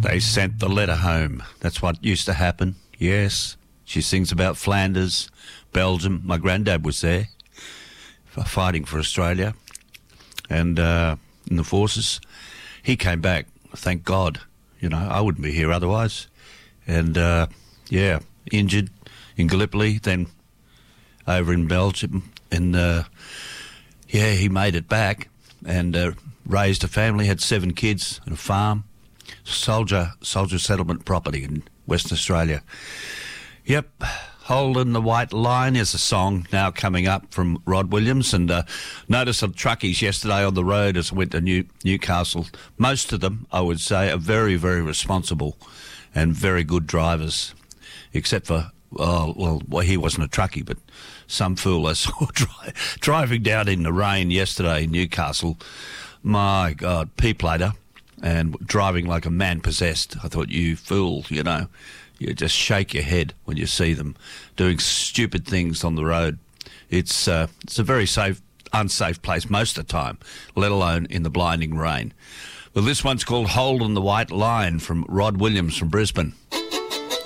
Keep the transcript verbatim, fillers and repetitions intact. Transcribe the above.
They sent the letter home. That's what used to happen. Yes, she sings about Flanders, Belgium. My granddad was there fighting for Australia and uh, in the forces. He came back, thank God. You know, I wouldn't be here otherwise. And, uh, yeah, injured in Gallipoli, then over in Belgium. And, uh, yeah, he made it back and uh, raised a family, had seven kids and a farm. Soldier, soldier settlement property in Western Australia. Yep, Holding the White Line is a song now coming up from Rod Williams. And uh, noticed some truckies yesterday on the road as I went to New, Newcastle. Most of them, I would say, are very, very responsible and very good drivers, except for, oh, well, well he wasn't a truckie, but some fool I saw dri- driving down in the rain yesterday in Newcastle. My God, P-plater. And driving like a man possessed. I thought, you fool, you know. You just shake your head when you see them doing stupid things on the road. It's uh, it's a very safe, unsafe place most of the time, let alone in the blinding rain. Well, this one's called Holding the White Line from Rod Williams from Brisbane.